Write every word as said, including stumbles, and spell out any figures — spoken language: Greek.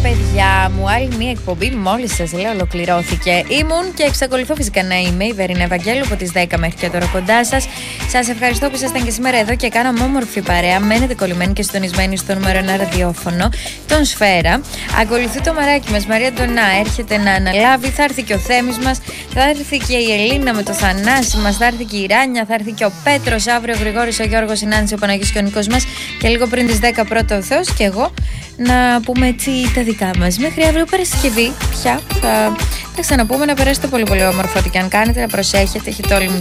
παιδιά μου, άλλη μία εκπομπή μόλις σας λέω ολοκληρώθηκε. Ήμουν και εξακολουθώ φυσικά να είμαι η Βερίνα Ευαγγέλου από τις δέκα μέχρι και τώρα κοντά σας. Σας ευχαριστώ που ήσασταν και σήμερα εδώ και κάναμε όμορφη παρέα. Μένετε κολλημένοι και συντονισμένοι στο νούμερο ένα ραδιόφωνο, τον Σφαίρα. Ακολουθεί το μαράκι μας, Μαρία Ντονά, έρχεται να αναλάβει. Θα έρθει και ο Θέμης μας, θα έρθει και η Ελίνα με το Θανάση μας, θα έρθει και η Ράνια, θα έρθει και ο Πέτρος αύριο, ο Γρηγόρης, ο Γιώργος, η Νάνση, ο Παναγιώτης και ο Νικός μας. Και λίγο πριν τις δέκα πρώτα ο Θεός και εγώ να πούμε έτσι τα δικά μας. Μέχρι αύριο Παρασκευή πια θα τα ξαναπούμε. Να περάσετε πολύ πολύ όμορφα. Ό,τι και αν κάνετε, να προσέχετε, έχετε όλοι